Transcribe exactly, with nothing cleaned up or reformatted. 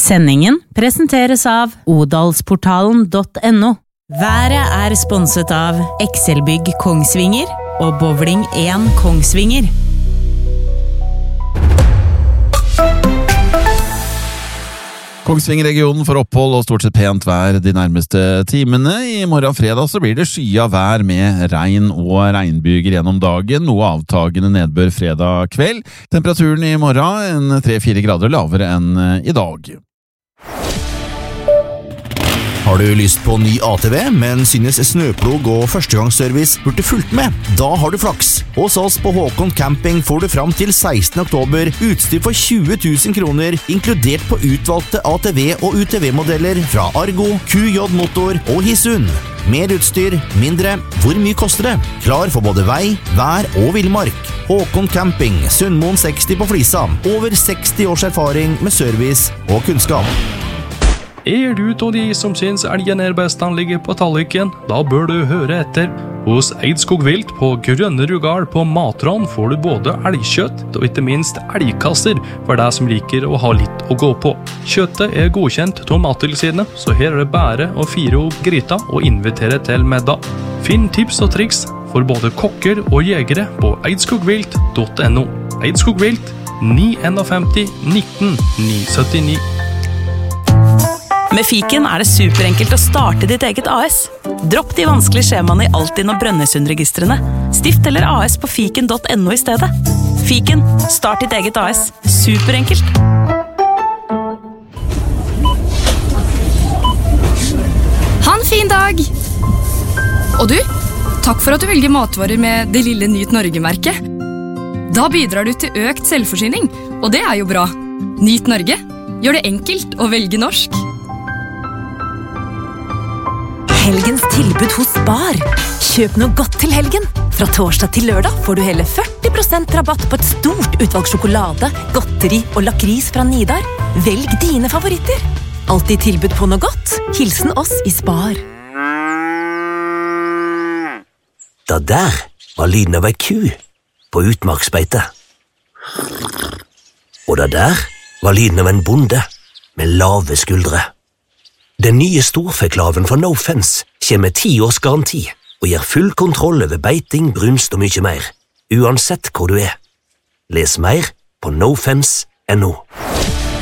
Sendingen presenteres av odalsportalen punktum no. Været er sponset av Excelbygg Kongsvinger og Bowling én Kongsvinger. Kongsvinger-regionen får opphold og stort sett pent vær de nærmeste timene. I morgen fredag så blir det skyet vær med regn og regnbyger gjennom dagen, noe avtagende nedbør fredag kveld. Temperaturen i morgen en tre til fire grader lavere enn i dag. Har du lyst på ny A T V, men synes snøplog og førstegangsservice burde fulgt med? Da har du flaks. Hos oss på Håkon Camping får du fram til sekstende oktober utstyr for tjue tusen kroner, inkludert på utvalgte A T V og U T V-modeller fra Argo, Q J Motor og Hisun. Mer utstyr, mindre. Hvor mye koster det? Klar for både vei, vær og villmark. Håkon Camping, Sundmoen seksti på Flisa. Over seksti års erfaring med service og kunnskap. Er du av de som synes elgen er best han ligger på talliken? Da bør du høre etter. Hos Eidskog Vilt på Grønne Rugal på Matron får du både elgkjøtt og ikke minst elgkasser for deg som liker å ha litt å gå på. Kjøttet er godkjent av Mattilsynet, så her er det bare å fire opp gryta og invitere til middag. Finn tips og triks for både kokker og jegere på eidskogvilt punktum no. Eidskog Vilt ni fem en nitten ni sytti ni. Med Fiken er det superenkelt å starte ditt eget A S. Dropp de vanskelige skjemaene i Altinn og Brønnøysundregistrene. Stift eller A S på fiken punktum no i stedet. Fiken, start ditt eget A S. Superenkelt. Ha en fin dag! Og du, takk for at du velger matvarer med det lille Nyt Norge-merket. Da bidrar du til økt selvforsyning, og det er jo bra. Nyt Norge gjør det enkelt å velge norsk. Helgens tilbud hos Spar. Kjøp noe godt til helgen. Fra torsdag til lørdag får du hele førti prosent rabatt på et stort utvalg sjokolade, godteri og lakris fra Nidar. Velg dine favoritter. Alltid tilbud på noe godt. Hilsen oss i Spar. Da der var lyden av ei ku på utmarksbeite. Og da der var lyden av en bonde med lave skuldre. Den nye storfeklaven fra No Fence kommer med ti års garanti og gir full kontroll over beiting, brunst og mye mer, uansett hvor du er. Les mer på no fence punktum no.